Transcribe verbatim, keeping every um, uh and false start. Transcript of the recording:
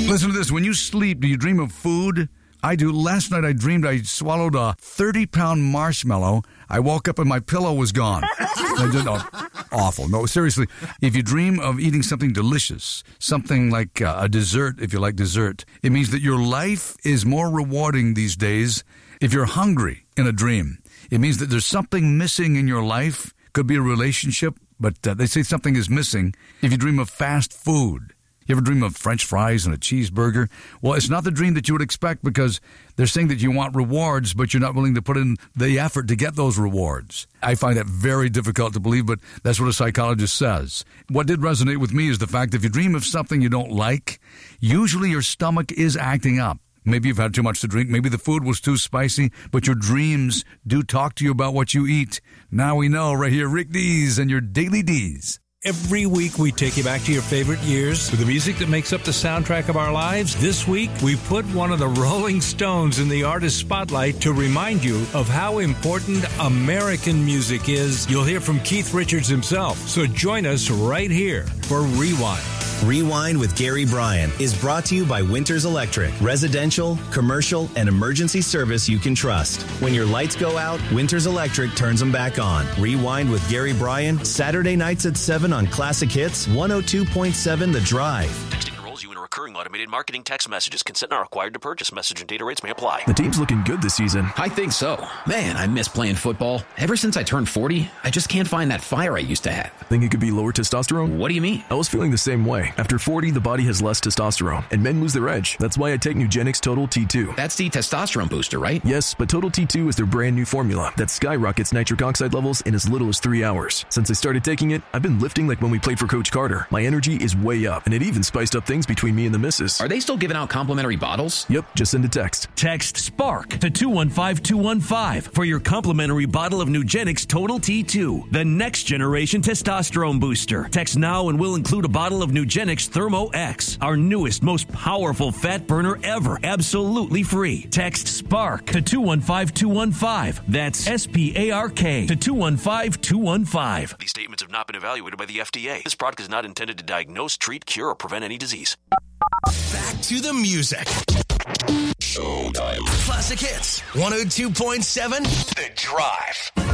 Listen to this. When you sleep, do you dream of food? I do. Last night I dreamed I swallowed a thirty-pound marshmallow. I woke up and my pillow was gone. I did, oh, awful. No, seriously. If you dream of eating something delicious, something like uh, a dessert, if you like dessert, it means that your life is more rewarding these days. If you're hungry in a dream, it means that there's something missing in your life. Could be a relationship, but uh, they say something is missing. If you dream of fast food, you ever dream of French fries and a cheeseburger? Well, it's not the dream that you would expect because they're saying that you want rewards, but you're not willing to put in the effort to get those rewards. I find that very difficult to believe, but that's what a psychologist says. What did resonate with me is the fact that if you dream of something you don't like, usually your stomach is acting up. Maybe you've had too much to drink. Maybe the food was too spicy, but your dreams do talk to you about what you eat. Now we know. Right here, Rick Dees and your Daily Dees. Every week we take you back to your favorite years with the music that makes up the soundtrack of our lives. This week we put one of the Rolling Stones in the artist spotlight to remind you of how important American music is. You'll hear from Keith Richards himself, so join us right here for Rewind. Rewind with Gary Bryan is brought to you by Winters Electric. Residential, commercial, and emergency service you can trust. When your lights go out, Winters Electric turns them back on. Rewind with Gary Bryan, Saturday nights at seven on Classic Hits, one oh two point seven The Drive. Texting enrolls you in a recurring automated marketing text messages. Consent not required to purchase. Message and data rates may apply. The team's looking good this season. I think so. Man, I miss playing football. Ever since I turned forty, I just can't find that fire I used to have. Think it could be lower testosterone? What do you mean? I was feeling the same way. After forty, the body has less testosterone, and men lose their edge. That's why I take Nugenix Total T two. That's the testosterone booster, right? Yes, but Total T two is their brand new formula that skyrockets nitric oxide levels in as little as three hours. Since I started taking it, I've been lifting like when we played for Coach Carter. My energy is way up, and it even spiced up things between me and the missus. Are they still giving out complimentary bottles? Yep, just send a text. Text SPARK to two one five two one five for your complimentary bottle of Nugenix Total T two, the next generation testosterone booster. Text now and we'll include a bottle of Nugenix Thermo X, our newest, most powerful fat burner ever, absolutely free. Text SPARK to two one five two one five. That's S P A R K to two one five two one five. These statements have not been evaluated by the F D A. This product is not intended to diagnose, treat, cure, or prevent any disease. Back to the music. Showtime. Classic Hits, one oh two point seven The Drive.